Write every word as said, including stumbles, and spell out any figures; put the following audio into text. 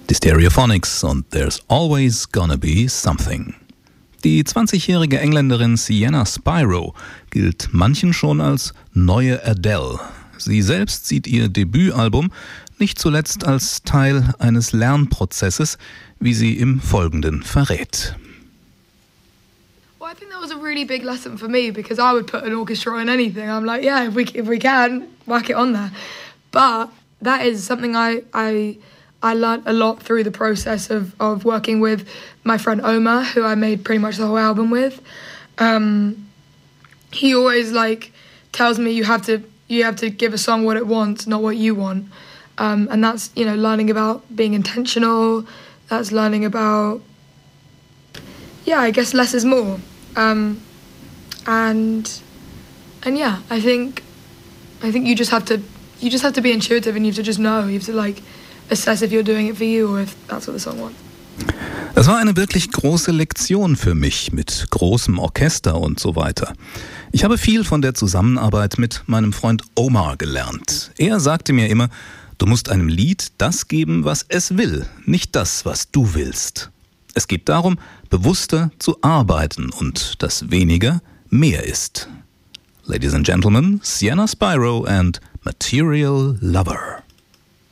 Die Stereophonics und There's Always Gonna Be Something. Die zwanzigjährige Engländerin Sienna Spyro gilt manchen schon als neue Adele. Sie selbst sieht ihr Debütalbum nicht zuletzt als Teil eines Lernprozesses, wie sie im Folgenden verrät. Well, I think that was a really big lesson for me because I would put an orchestra on anything. I'm like, yeah, if we if we can, whack it on there. But that is something I I I learned a lot through the process of of working with my friend Omar, who I made pretty much the whole album with. Um, he always like tells me you have to you have to give a song what it wants, not what you want. Um, and that's, you know, learning about being intentional. That's learning about, yeah, I guess less is more. Um, and and yeah, I think I think you just have to you just have to be intuitive and you have to just know. You have to like assess if you're doing it for you or if that's what the song wants. Das war eine wirklich große Lektion für mich mit großem Orchester und so weiter. Ich habe viel von der Zusammenarbeit mit meinem Freund Omar gelernt. Er sagte mir immer, du musst einem Lied das geben, was es will, nicht das, was du willst. Es geht darum, bewusster zu arbeiten und dass weniger mehr ist. Ladies and Gentlemen, Sienna Spyro and Material Lover.